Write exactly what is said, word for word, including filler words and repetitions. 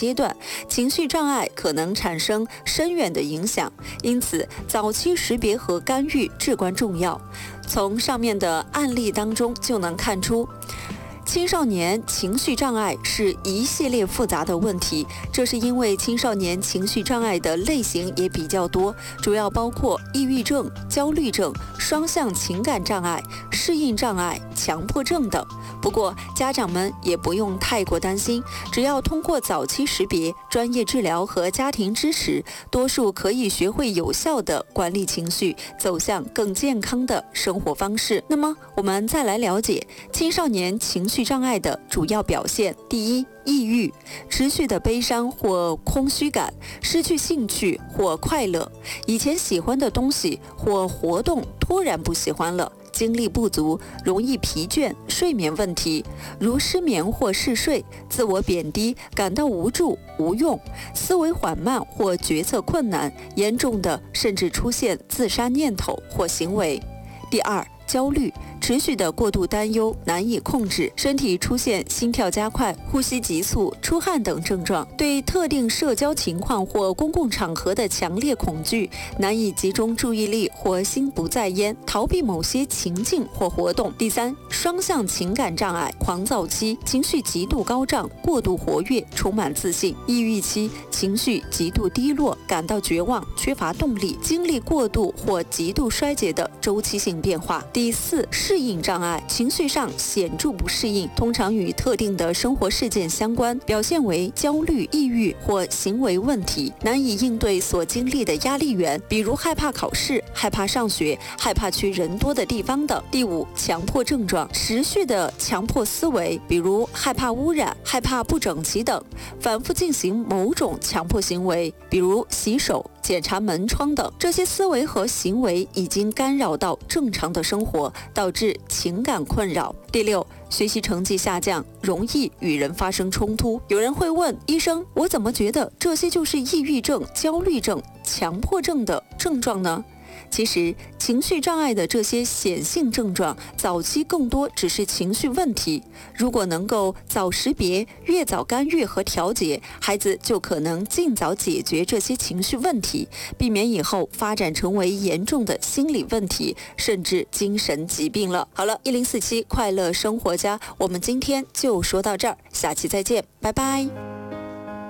阶段，情绪障碍可能产生深远的影响，因此早期识别和干预至关重要。从上面的案例当中就能看出，青少年情绪障碍是一系列复杂的问题，这是因为青少年情绪障碍的类型也比较多，主要包括抑郁症、焦虑症、双向情感障碍、适应障碍、强迫症等。不过，家长们也不用太过担心，只要通过早期识别、专业治疗和家庭支持，多数可以学会有效地管理情绪，走向更健康的生活方式。那么，我们再来了解青少年情绪障碍的主要表现。第一，抑郁，持续的悲伤或空虚感，失去兴趣或快乐，以前喜欢的东西或活动突然不喜欢了。精力不足，容易疲倦，睡眠问题，如失眠或嗜睡，自我贬低，感到无助、无用，思维缓慢或决策困难，严重的甚至出现自杀念头或行为。第二，焦虑，持续的过度担忧，难以控制，身体出现心跳加快、呼吸急促、出汗等症状，对特定社交情况或公共场合的强烈恐惧，难以集中注意力或心不在焉，逃避某些情境或活动。第三，双向情感障碍，狂躁期，情绪极度高涨，过度活跃，充满自信；抑郁期，情绪极度低落，感到绝望，缺乏动力，经历过度或极度衰竭的周期性变化。第四，适应障碍，情绪上显著不适应，通常与特定的生活事件相关，表现为焦虑、抑郁或行为问题，难以应对所经历的压力源，比如害怕考试、害怕上学、害怕去人多的地方等。第五，强迫症状，持续的强迫思维，比如害怕污染、害怕不整齐等，反复进行某种强迫行为，比如洗手、检查门窗等。这些思维和行为已经干扰到正常的生活，导致情感困扰。第六，学习成绩下降，容易与人发生冲突。有人会问医生，我怎么觉得这些就是抑郁症、焦虑症、强迫症的症状呢？其实，情绪障碍的这些显性症状，早期更多只是情绪问题。如果能够早识别、越早干预和调节，孩子就可能尽早解决这些情绪问题，避免以后发展成为严重的心理问题，甚至精神疾病了。好了，一零四七快乐生活家，我们今天就说到这儿，下期再见，拜拜。